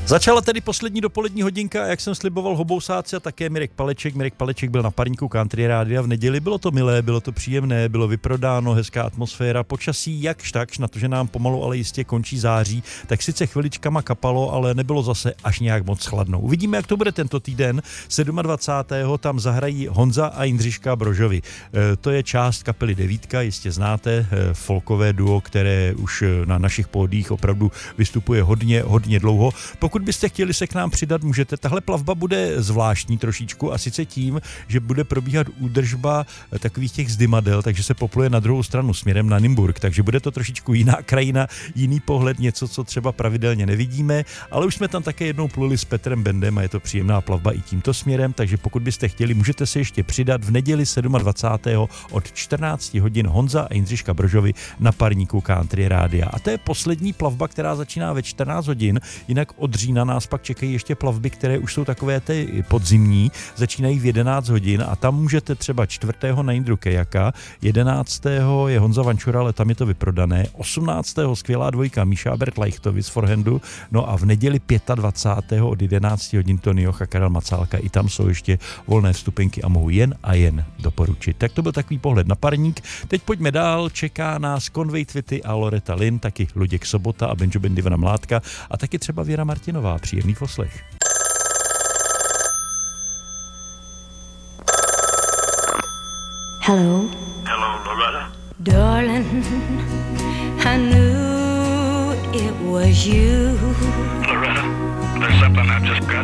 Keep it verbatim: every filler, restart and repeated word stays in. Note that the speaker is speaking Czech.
Začala tedy poslední dopolední hodinka, jak jsem sliboval hobousáci a také Mirek Paleček. Mirek Paleček byl na parníku Country Rádia v neděli. Bylo to milé, bylo to příjemné, bylo vyprodáno, hezká atmosféra, počasí jakž takž, na to, že nám pomalu, ale jistě končí září, tak sice chviličkama kapalo, ale nebylo zase až nějak moc chladno. Uvidíme, jak to bude tento týden. dvacátého sedmého tam zahrají Honza a Jindřiška Brožovi. E, to je část kapely Devítka, jistě znáte, e, folkové duo, které už na našich pódiích opravdu vystupuje hodně, hodně dlouho. Pokud byste chtěli se k nám přidat, můžete. Tahle plavba bude zvláštní trošičku a sice tím, že bude probíhat údržba takových těch zdymadel, takže se popluje na druhou stranu směrem na Nymburk, takže bude to trošičku jiná krajina, jiný pohled, něco, co třeba pravidelně nevidíme, ale už jsme tam také jednou pluli s Petrem Bendem a je to příjemná plavba i tímto směrem, takže pokud byste chtěli, můžete se ještě přidat v neděli dvacátého sedmého od čtrnáct hodin Honza a Jindřiška Brožovi na parníku Country Rádia. A to je poslední plavba, která začíná ve čtrnáct hodin, jinak od října nás pak čekají ještě plavby, které už jsou takové ty podzimní, začínají v jedenáct hodin a tam můžete třeba čtvrtého na Jindru Kejaka, jedenáctého je Honza Vančura, ale tam je to vyprodané, osmnáctého skvělá dvojka Míša Bert Leichtovi z forehandu, no a v neděli dvacátého pátého od jedenáct hodin Tony Joch a Karel Macálka, i tam jsou ještě volné vstupenky a mohu jen a jen doporučit. Tak to byl takový pohled na parník. Teď pojďme dál, čeká nás Conway Twitty a Loreta Lynn, taky Luděk Sobota a Benjamin Divana Mládka a taky třeba Věra Martinová. Příjemný poslech. Hello. Hello, Loretta. Darling, I knew it was you. Loretta, there's something I've just got